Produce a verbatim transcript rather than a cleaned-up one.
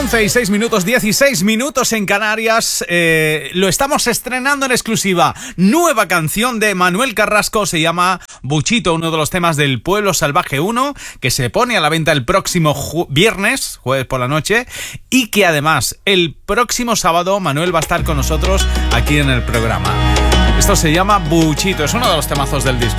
once y seis minutos, dieciséis minutos en Canarias. Eh, lo estamos estrenando en exclusiva. Nueva canción de Manuel Carrasco, se llama Buchito, uno de los temas del Pueblo Salvaje uno, que se pone a la venta el próximo ju- viernes, jueves por la noche, y que además el próximo sábado Manuel va a estar con nosotros aquí en el programa. Esto se llama Buchito, es uno de los temazos del disco.